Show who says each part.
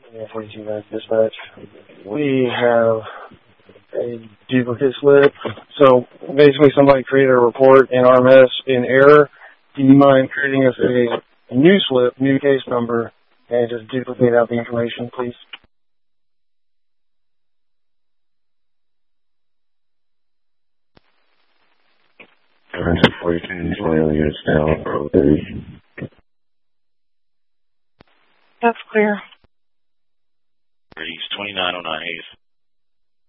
Speaker 1: Yeah, 42 minutes dispatch. We have a duplicate slip. So basically somebody created a report in RMS in error. Do you mind creating us a new slip, new case number, and just duplicate out the information, please?
Speaker 2: Current 42 units down, Pro 30.
Speaker 3: That's clear.
Speaker 4: He's 2909 Hayes.